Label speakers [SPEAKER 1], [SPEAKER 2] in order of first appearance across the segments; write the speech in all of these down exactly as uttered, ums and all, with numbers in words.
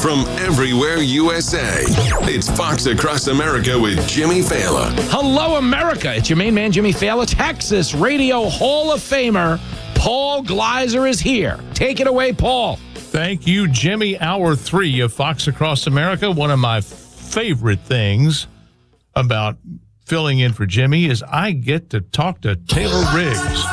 [SPEAKER 1] from everywhere U S A. It's Fox Across America with Jimmy Fallon.
[SPEAKER 2] Hello, America. It's your main man, Jimmy Fallon. Texas Radio Hall of Famer Paul Gleiser is here. Take it away, Paul.
[SPEAKER 3] Thank you, Jimmy. Hour three of Fox Across America. One of my favorite things about filling in for Jimmy is I get to talk to Taylor Riggs.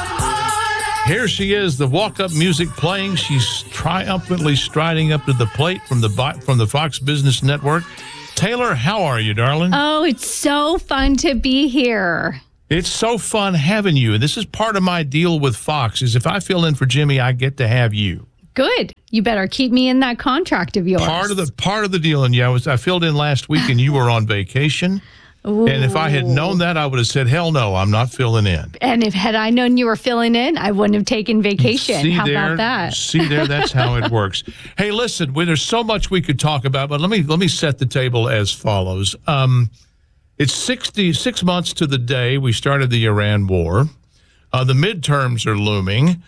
[SPEAKER 3] Here she is, the walk-up music playing. She's triumphantly striding up to the plate from the from the Fox Business Network. Taylor, how are you, darling?
[SPEAKER 4] Oh, it's so fun to be here.
[SPEAKER 3] It's so fun having you. And this is part of my deal with Fox, is if I fill in for Jimmy, I get to have you.
[SPEAKER 4] Good. You better keep me in that contract of yours.
[SPEAKER 3] Part of the part of the deal, and yeah, I was I filled in last week, and you were on vacation. Ooh. And if I had known that, I would have said, hell no, I'm not filling in.
[SPEAKER 4] And if had I known you were filling in, I wouldn't have taken vacation.
[SPEAKER 3] See
[SPEAKER 4] how
[SPEAKER 3] there,
[SPEAKER 4] about that?
[SPEAKER 3] See there, that's how it works. Hey, listen, we, there's so much we could talk about, but let me let me set the table as follows. Um, it's sixty-six months to the day we started the Iran war. Uh, the midterms are looming.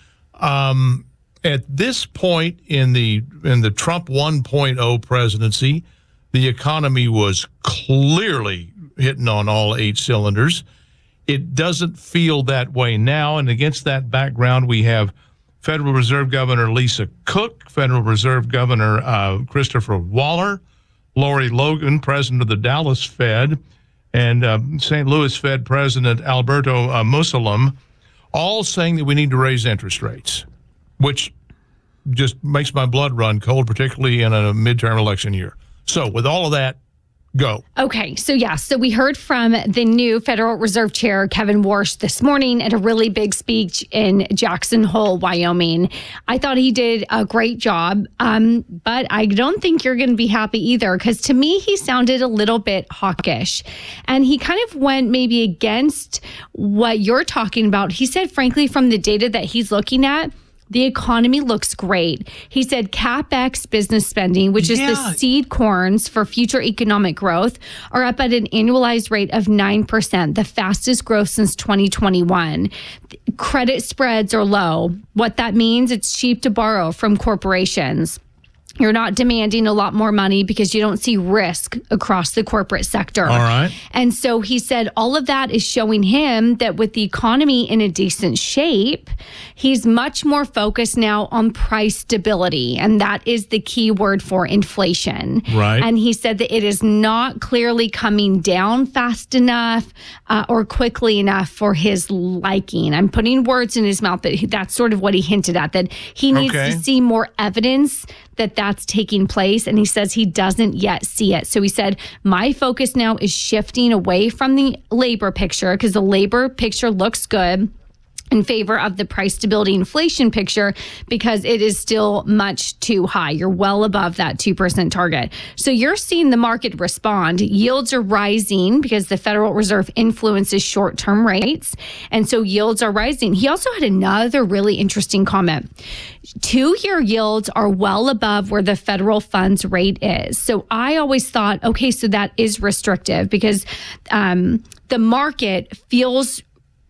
[SPEAKER 3] Um, at this point in the in the Trump one point oh presidency, the economy was clearly hitting on all eight cylinders. It doesn't feel that way now, and against that background, we have Federal Reserve Governor Lisa Cook, Federal Reserve Governor uh, Christopher Waller, Lori Logan, president of the Dallas Fed, and uh, Saint Louis Fed President Alberto uh, Musalem, all saying that we need to raise interest rates, which just makes my blood run cold, particularly in a midterm election year. So with all of that, go.
[SPEAKER 4] Okay, so yeah, so we heard from the new Federal Reserve Chair, Kevin Warsh, this morning at a really big speech in Jackson Hole, Wyoming. I thought he did a great job, um, but I don't think you're going to be happy either, because to me, he sounded a little bit hawkish. And he kind of went maybe against what you're talking about. He said, frankly, from the data that he's looking at, the economy looks great. He said CapEx business spending, which is yeah. the seed corns for future economic growth, are up at an annualized rate of nine percent, the fastest growth since twenty twenty-one. Credit spreads are low. What that means, it's cheap to borrow from corporations. You're not demanding a lot more money because you don't see risk across the corporate sector.
[SPEAKER 3] All right.
[SPEAKER 4] And so he said all of that is showing him that with the economy in a decent shape, he's much more focused now on price stability. And that is the key word for inflation.
[SPEAKER 3] Right.
[SPEAKER 4] And he said that it is not clearly coming down fast enough uh, or quickly enough for his liking. I'm putting words in his mouth, but that's sort of what he hinted at, that he needs
[SPEAKER 3] okay.
[SPEAKER 4] to see more evidence that that's taking place, and he says he doesn't yet see it. So he said, my focus now is shifting away from the labor picture, because the labor picture looks good, in favor of the price stability inflation picture, because it is still much too high. You're well above that two percent target. So you're seeing the market respond. Yields are rising because the Federal Reserve influences short-term rates. And so yields are rising. He also had another really interesting comment. Two-year yields are well above where the federal funds rate is. So I always thought, okay, so that is restrictive, because um, the market feels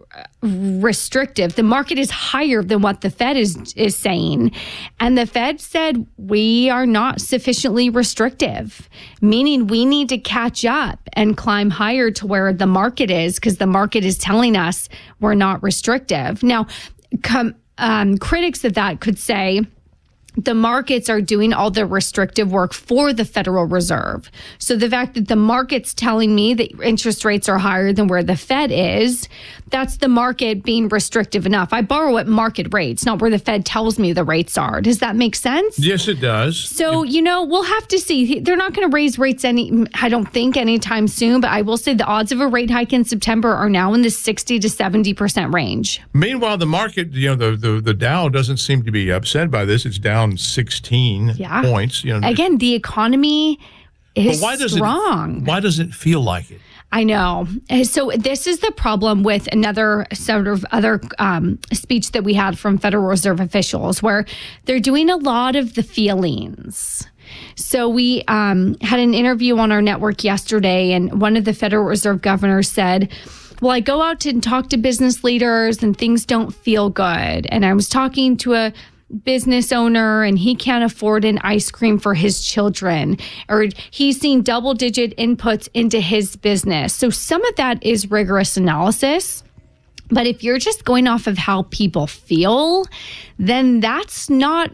[SPEAKER 4] restrictive. The market is higher than what the Fed is is saying. And the Fed said we are not sufficiently restrictive, meaning we need to catch up and climb higher to where the market is, because the market is telling us we're not restrictive. Now, com- um, critics of that could say, the markets are doing all the restrictive work for the Federal Reserve. So the fact that the market's telling me that interest rates are higher than where the Fed is, that's the market being restrictive enough. I borrow at market rates, not where the Fed tells me the rates are. Does that make sense?
[SPEAKER 3] Yes, it does.
[SPEAKER 4] So, you know, we'll have to see. They're not going to raise rates any, I don't think, anytime soon. But I will say the odds of a rate hike in September are now in the sixty to seventy percent range.
[SPEAKER 3] Meanwhile, the market, you know, the, the, the Dow doesn't seem to be upset by this. It's down sixteen
[SPEAKER 4] yeah.
[SPEAKER 3] points. You know,
[SPEAKER 4] again, the economy is
[SPEAKER 3] but why does
[SPEAKER 4] strong.
[SPEAKER 3] It, why does it feel like it?
[SPEAKER 4] I know. So this is the problem with another sort of other um, speech that we had from Federal Reserve officials, where they're doing a lot of the feelings. So we um, had an interview on our network yesterday, and one of the Federal Reserve governors said, well, I go out and talk to business leaders and things don't feel good. And I was talking to a business owner and he can't afford an ice cream for his children, or he's seen double digit inputs into his business. So some of that is rigorous analysis. But if you're just going off of how people feel, then that's not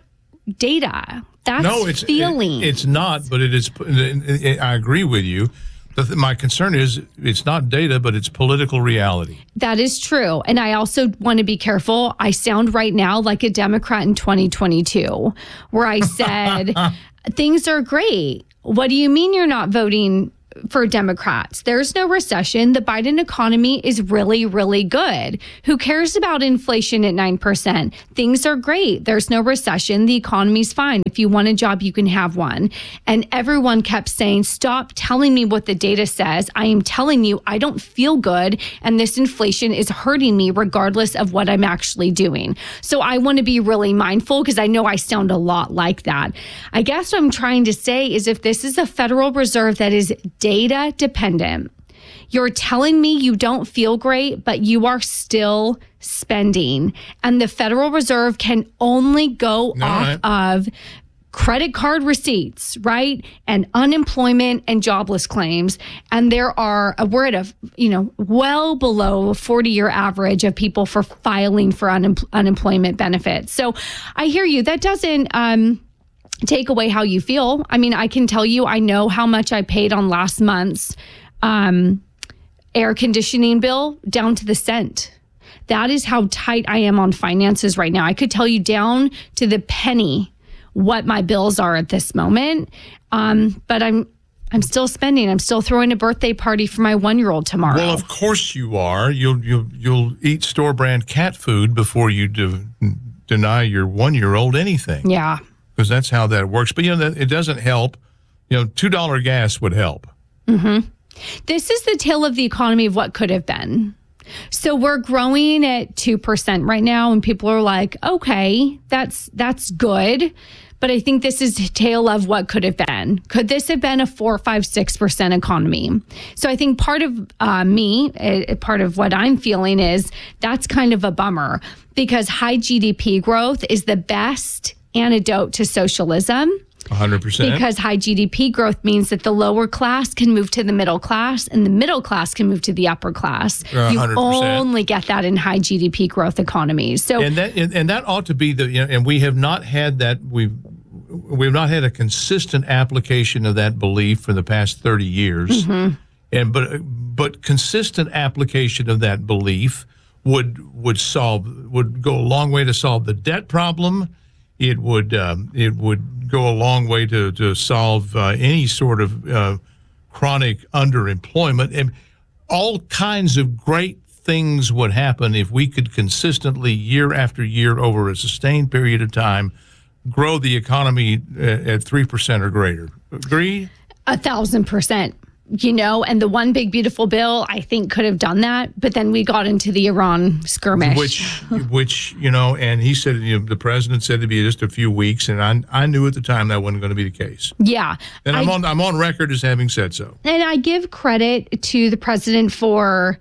[SPEAKER 4] data. That's
[SPEAKER 3] no, it's,
[SPEAKER 4] feeling.
[SPEAKER 3] It, it's not, but it is. I agree with you. My concern is it's not data, but it's political reality. That
[SPEAKER 4] is true. And I also want to be careful. I sound right now like a Democrat in twenty twenty-two, where I said, things are great. What do you mean you're not voting for Democrats? There's no recession. The Biden economy is really, really good. Who cares about inflation at nine percent? Things are great. There's no recession. The economy's fine. If you want a job, you can have one. And everyone kept saying, stop telling me what the data says. I am telling you, I don't feel good. And this inflation is hurting me regardless of what I'm actually doing. So I want to be really mindful because I know I sound a lot like that. I guess what I'm trying to say is if this is a Federal Reserve that is data dependent, you're telling me you don't feel great, but you are still spending. And the Federal Reserve can only go All off right. of credit card receipts, right? And unemployment and jobless claims. And there are, we're at a, you know, well below a forty year average of people for filing for un- unemployment benefits. So I hear you. That doesn't, um, take away how you feel. I mean, I can tell you, I know how much I paid on last month's um, air conditioning bill down to the cent. That is how tight I am on finances right now. I could tell you down to the penny what my bills are at this moment. Um, but I'm I'm still spending. I'm still throwing a birthday party for my one-year-old tomorrow.
[SPEAKER 3] Well, of course you are. You'll you'll you'll eat store brand cat food before you de- deny your one-year-old anything.
[SPEAKER 4] Yeah.
[SPEAKER 3] Because that's how that works. But, you know, it doesn't help. You know, two dollars gas would help.
[SPEAKER 4] Mm-hmm. This is the tale of the economy of what could have been. So we're growing at two percent right now, and people are like, okay, that's that's good. But I think this is a tale of what could have been. Could this have been a four, five, six percent economy? So I think part of uh, me, uh, part of what I'm feeling is that's kind of a bummer because high G D P growth is the best antidote to socialism.
[SPEAKER 3] one hundred percent.
[SPEAKER 4] Because high G D P growth means that the lower class can move to the middle class and the middle class can move to the upper class.
[SPEAKER 3] one hundred percent.
[SPEAKER 4] You only get that in high G D P growth economies. So
[SPEAKER 3] and that and, and that ought to be the you know, and we have not had that we've we've not had a consistent application of that belief for the past thirty years. Mm-hmm. And but but consistent application of that belief would would solve would go a long way to solve the debt problem. It would um, it would go a long way to to solve uh, any sort of uh, chronic underemployment, and all kinds of great things would happen if we could consistently, year after year, over a sustained period of time, grow the economy at three percent or greater. Agree?
[SPEAKER 4] A thousand percent. You know, and the one big beautiful bill, I think, could have done that. But then we got into the Iran skirmish.
[SPEAKER 3] Which, which you know, and he said, you know, the president said it'd be just a few weeks. And I I knew at the time that wasn't going to be the case.
[SPEAKER 4] Yeah.
[SPEAKER 3] And I'm
[SPEAKER 4] I,
[SPEAKER 3] on I'm on record as having said so.
[SPEAKER 4] And I give credit to the president for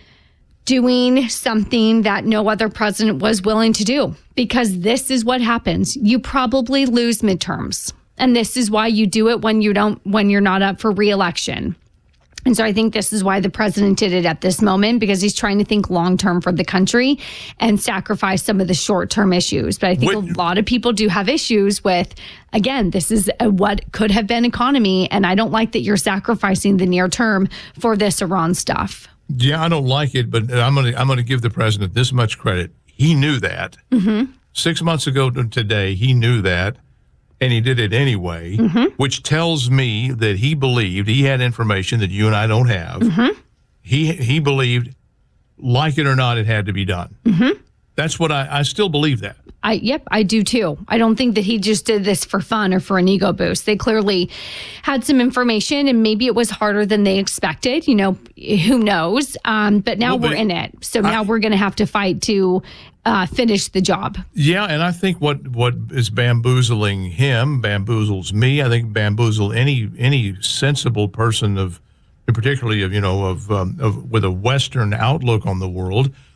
[SPEAKER 4] doing something that no other president was willing to do, because this is what happens. You probably lose midterms. And this is why you do it when you don't, when you're not up for re-election. And so I think this is why the president did it at this moment, because he's trying to think long-term for the country and sacrifice some of the short-term issues. But I think what, a lot of people do have issues with, again, this is a, what could have been economy. And I don't like that you're sacrificing the near term for this Iran stuff.
[SPEAKER 3] Yeah, I don't like it, but I'm going to I'm going to give the president this much credit. He knew that. Mm-hmm. Six months ago to today, he knew that. And he did it anyway, mm-hmm. which tells me that he believed, he had information that you and I don't have. Mm-hmm. He he believed, like it or not, it had to be done. Mm-hmm. That's what I, I still believe that.
[SPEAKER 4] I Yep, I do too. I don't think that he just did this for fun or for an ego boost. They clearly had some information, and maybe it was harder than they expected. You know, who knows? Um, but now well, we're in it. So I, now we're going to have to fight to uh, finish the job.
[SPEAKER 3] Yeah, and I think what, what is bamboozling him bamboozles me. I think bamboozle any any sensible person of, particularly of you know of, um, of with a Western outlook on the world.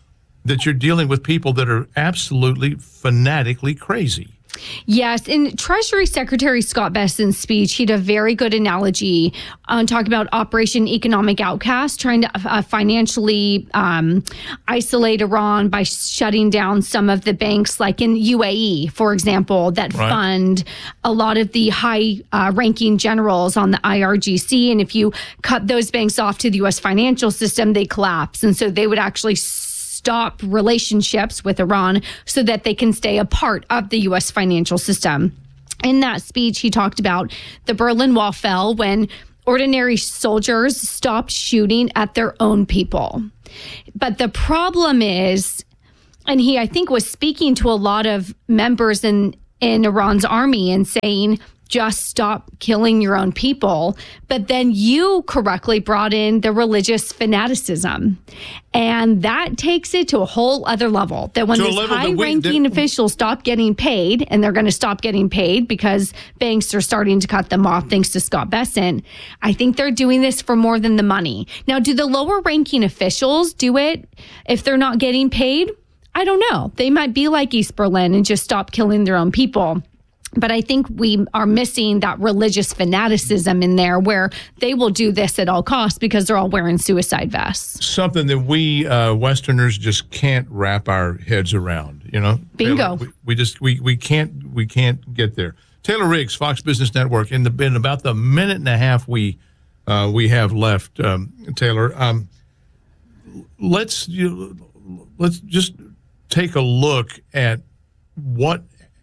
[SPEAKER 3] that you're dealing with people that are absolutely fanatically crazy.
[SPEAKER 4] Yes. In Treasury Secretary Scott Bessent's speech, he had a very good analogy on talking about Operation Economic Outcast, trying to uh, financially um, isolate Iran by shutting down some of the banks, like in U A E, for example, that
[SPEAKER 3] Right.
[SPEAKER 4] fund a lot of the high uh, ranking generals on the I R G C. And if you cut those banks off to the U S financial system, they collapse. And so they would actually stop relationships with Iran so that they can stay a part of the U S financial system. In that speech, he talked about the Berlin Wall fell when ordinary soldiers stopped shooting at their own people. But the problem is, and he, I think, was speaking to a lot of members in, in Iran's army and saying, just stop killing your own people. But then you correctly brought in the religious fanaticism. And that takes it to a whole other level. That when
[SPEAKER 3] To a
[SPEAKER 4] these
[SPEAKER 3] level that we-
[SPEAKER 4] high-ranking
[SPEAKER 3] that-
[SPEAKER 4] officials stop getting paid, and they're going to stop getting paid because banks are starting to cut them off thanks to Scott Bessent, I think they're doing this for more than the money. Now, do the lower-ranking officials do it if they're not getting paid? I don't know. They might be like East Berlin and just stop killing their own people. But I think we are missing that religious fanaticism in there where they will do this at all costs because they're all wearing suicide vests.
[SPEAKER 3] Something that we uh, Westerners just can't wrap our heads around, you know?
[SPEAKER 4] Bingo.
[SPEAKER 3] Taylor, we, we just, we, we can't, we can't get there. Taylor Riggs, Fox Business Network, in the, in about the minute and a half we, uh, we have left, um, Taylor, um, let's, you, let's just take a look at what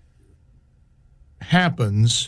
[SPEAKER 3] happens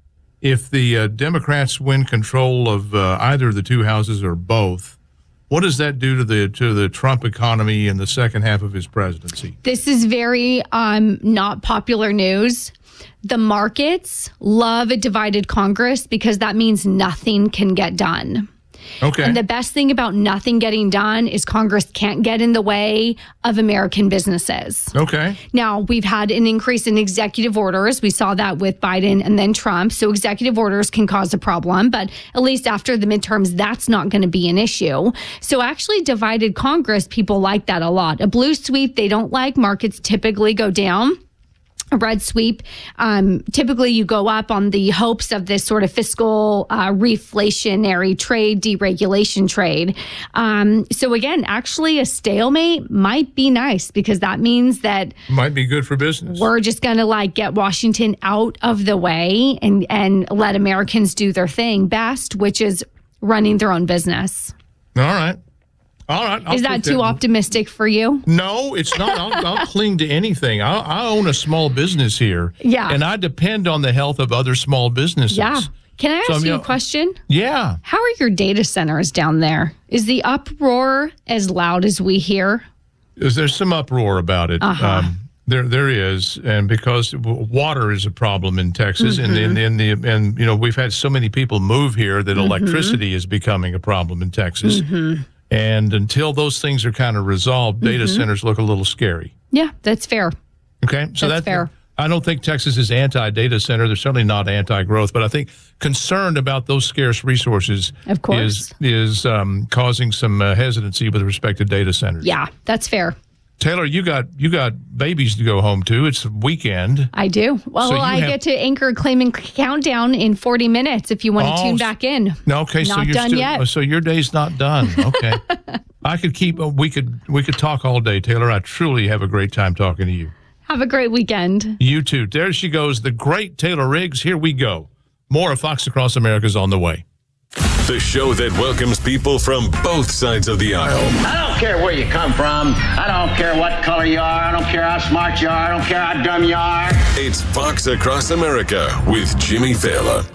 [SPEAKER 3] if the uh, Democrats win control of uh, either of the two houses or both. What does that do to the to the Trump economy in the second half of his presidency?
[SPEAKER 4] This is very um, not popular news. The markets love a divided Congress because that means nothing can get done.
[SPEAKER 3] Okay.
[SPEAKER 4] And the best thing about nothing getting done is Congress can't get in the way of American businesses.
[SPEAKER 3] Okay.
[SPEAKER 4] Now, we've had an increase in executive orders. We saw that with Biden and then Trump. So executive orders can cause a problem, but at least after the midterms, that's not going to be an issue. So actually, divided Congress, people like that a lot. A blue sweep, they don't like. Markets typically go down. A red sweep, um, typically you go up on the hopes of this sort of fiscal uh, reflationary trade, deregulation trade. Um, so again, actually a stalemate might be nice because that means that
[SPEAKER 3] Might be good for business.
[SPEAKER 4] we're just going to like get Washington out of the way and, and let Americans do their thing best, which is running their own business.
[SPEAKER 3] All right. All right. I'll
[SPEAKER 4] Is
[SPEAKER 3] take
[SPEAKER 4] that too optimistic for you?
[SPEAKER 3] No, it's not. I'll, I'll cling to anything. I, I own a small business here.
[SPEAKER 4] Yeah.
[SPEAKER 3] And I depend on the health of other small businesses.
[SPEAKER 4] Yeah. Can I ask
[SPEAKER 3] So, I
[SPEAKER 4] you
[SPEAKER 3] mean,
[SPEAKER 4] a question?
[SPEAKER 3] Yeah.
[SPEAKER 4] How are your data centers down there? Is the uproar as loud as we hear?
[SPEAKER 3] Is there some uproar about it?
[SPEAKER 4] Uh-huh.
[SPEAKER 3] Um, there, there is, and because w- water is a problem in Texas,
[SPEAKER 4] Mm-hmm.
[SPEAKER 3] and in the and you know we've had so many people move here that
[SPEAKER 4] Mm-hmm.
[SPEAKER 3] electricity is becoming a problem in Texas.
[SPEAKER 4] Mm-hmm.
[SPEAKER 3] And until those things are kind of resolved, data
[SPEAKER 4] Mm-hmm.
[SPEAKER 3] centers look a little scary.
[SPEAKER 4] Yeah, that's fair.
[SPEAKER 3] Okay, so
[SPEAKER 4] That's fair.
[SPEAKER 3] I don't think Texas is anti-data center. They're certainly not anti-growth, but I think concerned about those scarce resources
[SPEAKER 4] Of course.
[SPEAKER 3] is is um, causing some uh, hesitancy with respect to data centers.
[SPEAKER 4] Yeah, that's fair.
[SPEAKER 3] Taylor, you got you got babies to go home to. It's weekend.
[SPEAKER 4] I do. Well,
[SPEAKER 3] So you
[SPEAKER 4] I
[SPEAKER 3] have-
[SPEAKER 4] get to anchor Claim and Countdown in forty minutes if you want to
[SPEAKER 3] Oh,
[SPEAKER 4] tune back in.
[SPEAKER 3] No, okay, so
[SPEAKER 4] Not
[SPEAKER 3] you're
[SPEAKER 4] done
[SPEAKER 3] still
[SPEAKER 4] yet.
[SPEAKER 3] so your day's not done. Okay, I could keep. Uh, we could we could talk all day, Taylor. I truly have a great time talking to you.
[SPEAKER 4] Have a great weekend.
[SPEAKER 3] You too. There she goes, the great Taylor Riggs. Here we go. More of Fox Across America is on the way.
[SPEAKER 1] The show that welcomes people from both sides of the aisle.
[SPEAKER 5] I don't care where you come from. I don't care what color you are. I don't care how smart you are. I don't care how dumb you are.
[SPEAKER 1] It's Fox Across America with Jimmy Fallon.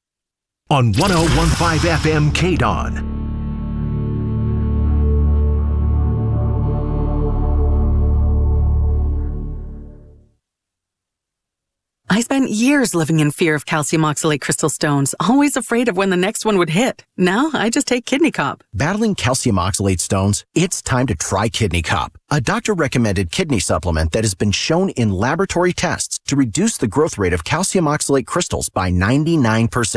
[SPEAKER 6] On one oh one point five F M K D O N.
[SPEAKER 7] I spent years living in fear of calcium oxalate crystal stones, always afraid of when the next one would hit. Now I just take Kidney Cop.
[SPEAKER 8] Battling calcium oxalate stones? It's time to try Kidney Cop, a doctor-recommended kidney supplement that has been shown in laboratory tests to reduce the growth rate of calcium oxalate crystals by ninety-nine percent.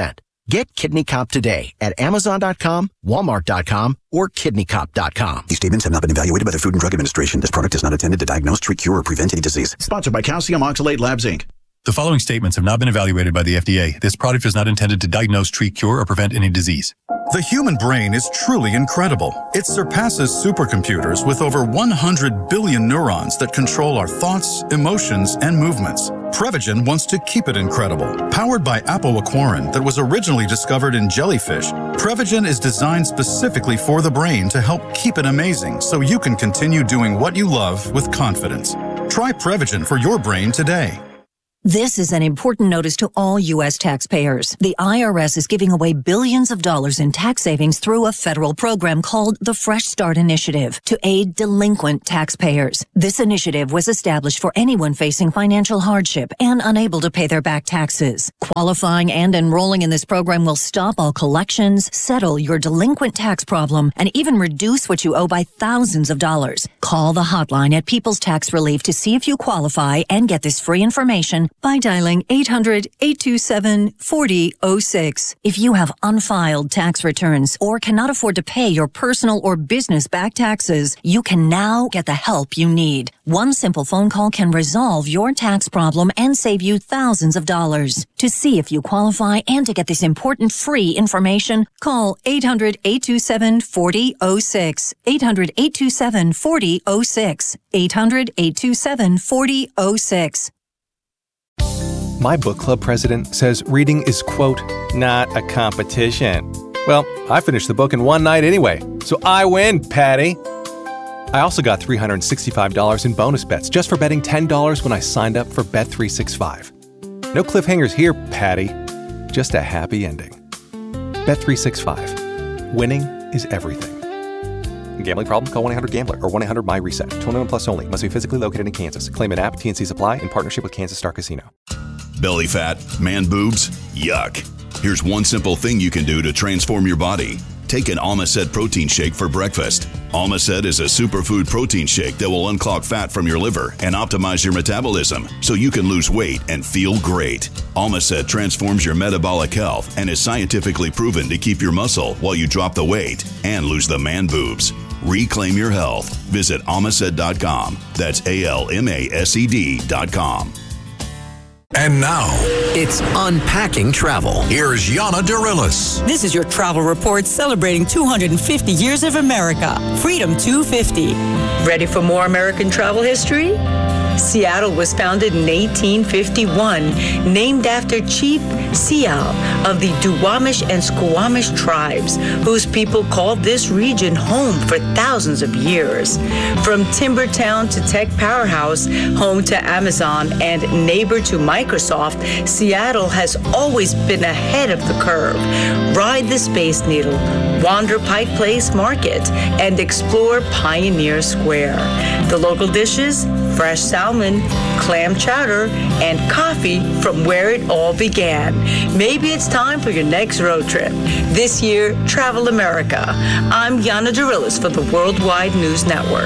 [SPEAKER 8] Get Kidney Cop today at amazon dot com, walmart dot com, or kidney cop dot com.
[SPEAKER 9] These statements have not been evaluated by the Food and Drug Administration. This product is not intended to diagnose, treat, cure, or prevent any disease.
[SPEAKER 10] Sponsored by Calcium Oxalate Labs, Incorporated.
[SPEAKER 11] The following statements have not been evaluated by the F D A. This product is not intended to diagnose, treat, cure, or prevent any disease.
[SPEAKER 12] The human brain is truly incredible. It surpasses supercomputers with over one hundred billion neurons that control our thoughts, emotions, and movements. Prevagen wants to keep it incredible. Powered by apoaquarin that was originally discovered in jellyfish, Prevagen is designed specifically for the brain to help keep it amazing so you can continue doing what you love with confidence. Try Prevagen for your brain today.
[SPEAKER 13] This is an important notice to all U S taxpayers. The I R S is giving away billions of dollars in tax savings through a federal program called the Fresh Start Initiative to aid delinquent taxpayers. This initiative was established for anyone facing financial hardship and unable to pay their back taxes. Qualifying and enrolling in this program will stop all collections, settle your delinquent tax problem, and even reduce what you owe by thousands of dollars. Call the hotline at People's Tax Relief to see if you qualify and get this free information by dialing eight hundred, eight two seven, four zero zero six. If you have unfiled tax returns or cannot afford to pay your personal or business back taxes, you can now get the help you need. One simple phone call can resolve your tax problem and save you thousands of dollars. To see if you qualify and to get this important free information, call eight hundred, eight two seven, four zero zero six. eight hundred, eight two seven, four zero zero six. eight hundred, eight two seven, four zero zero six.
[SPEAKER 14] My book club president says reading is, quote, not a competition. Well, I finished the book in one night anyway, so I win, Patty. I also got three hundred sixty-five dollars in bonus bets just for betting ten dollars when I signed up for Bet three sixty-five. No cliffhangers here, Patty. Just a happy ending. Bet three sixty-five. Winning is everything. Gambling problem? Call one eight hundred gambler or one eight hundred my reset. twenty-one plus only. Must be physically located in Kansas. Claim an app. T and C Supply in partnership with Kansas Star Casino.
[SPEAKER 15] Belly fat, man boobs, yuck. Here's one simple thing you can do to transform your body. Take an Almacet protein shake for breakfast. Almacet is a superfood protein shake that will unclog fat from your liver and optimize your metabolism so you can lose weight and feel great. Almacet transforms your metabolic health and is scientifically proven to keep your muscle while you drop the weight and lose the man boobs. Reclaim your health. Visit almacet dot com. That's A L M A S E D dot com.
[SPEAKER 6] And now, it's Unpacking Travel. Here's Yana Dirilis.
[SPEAKER 16] This is your travel report celebrating two hundred fifty years of America. Freedom two fifty. Ready for more American travel history? Seattle was founded in eighteen fifty-one, named after Chief Sial of the Duwamish and Squamish tribes, whose people called this region home for thousands of years. From timber town to tech powerhouse, home to Amazon, and neighbor to Microsoft, Seattle has always been ahead of the curve. Ride the Space Needle, wander Pike Place Market, and explore Pioneer Square. The local dishes? Fresh salmon, clam chowder, and coffee from where it all began. Maybe it's time for your next road trip. This year, Travel America. I'm Yana Dirilis for the Worldwide News Network.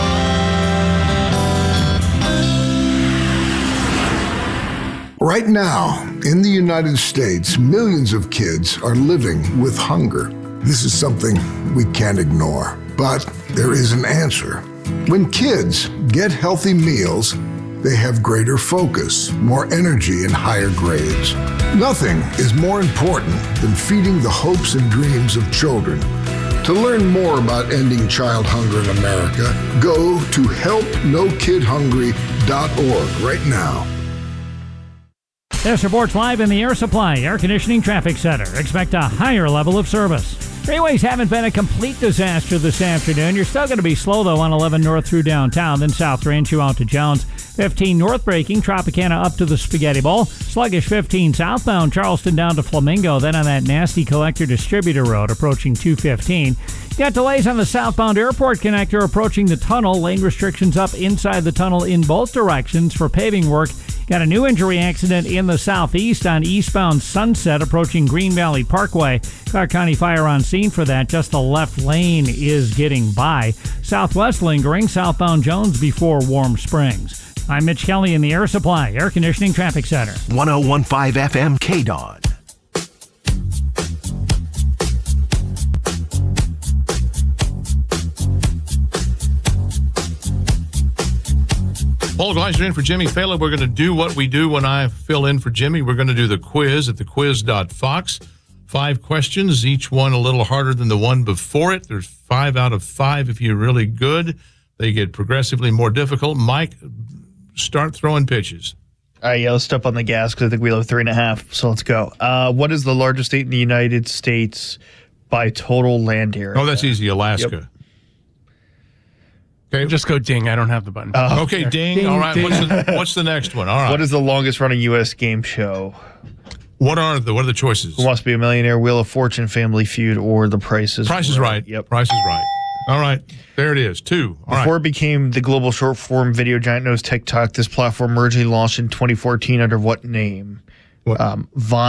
[SPEAKER 17] Right now, in the United States, millions of kids are living with hunger. This is something we can't ignore, but there is an answer. When kids get healthy meals, they have greater focus, more energy, and higher grades. Nothing is more important than feeding the hopes and dreams of children. To learn more about ending child hunger in America, go to help no kid hungry dot org right now.
[SPEAKER 18] This report's live in the Air Supply Air Conditioning Traffic Center. Expect a higher level of service. Freeways haven't been a complete disaster this afternoon. You're still going to be slow, though, on eleven north through downtown, then South Rancho out to Jones. fifteen north braking, Tropicana up to the Spaghetti Bowl. Sluggish fifteen southbound, Charleston down to Flamingo, then on that nasty Collector Distributor Road approaching two fifteen. Got delays on the southbound airport connector approaching the tunnel. Lane restrictions up inside the tunnel in both directions for paving work. Got a new injury accident in the southeast on eastbound Sunset approaching Green Valley Parkway. Clark County Fire on scene for that. Just the left lane is getting by. Southwest lingering, southbound Jones before Warm Springs. I'm Mitch Kelly in the Air Supply Air Conditioning Traffic Center.
[SPEAKER 6] one oh one point five F M K D O D.
[SPEAKER 3] Paul Gleiser in for Jimmy Fallon. We're going to do what we do when I fill in for Jimmy. We're going to do the quiz at the quiz dot fox. Five questions, each one a little harder than the one before it. There's five out of five if you're really good. They get progressively more difficult. Mike, start throwing pitches.
[SPEAKER 19] All right, yeah, let's step on the gas because I think we have three and a half, so let's go. Uh, what is the largest state in the United States by total land area?
[SPEAKER 3] Oh, that's easy, Alaska.
[SPEAKER 19] Yep.
[SPEAKER 3] Okay,
[SPEAKER 20] just go ding. I don't have the button.
[SPEAKER 19] Uh,
[SPEAKER 3] okay, ding.
[SPEAKER 20] ding
[SPEAKER 3] All right,
[SPEAKER 20] ding.
[SPEAKER 3] What's, the, what's the next one? All right.
[SPEAKER 19] What is the longest running U S game show?
[SPEAKER 3] What are the What are the choices?
[SPEAKER 19] Who Wants to Be a Millionaire, Wheel of Fortune, Family Feud, or The Price is
[SPEAKER 3] Price is
[SPEAKER 19] Right?
[SPEAKER 3] right.
[SPEAKER 19] Yep.
[SPEAKER 3] Price is right. All right. There it is. Two. All
[SPEAKER 19] Before
[SPEAKER 3] right.
[SPEAKER 19] it became the global short-form video giant known as TikTok, this platform originally launched in twenty fourteen under what name?
[SPEAKER 3] What?
[SPEAKER 19] Um, Vine.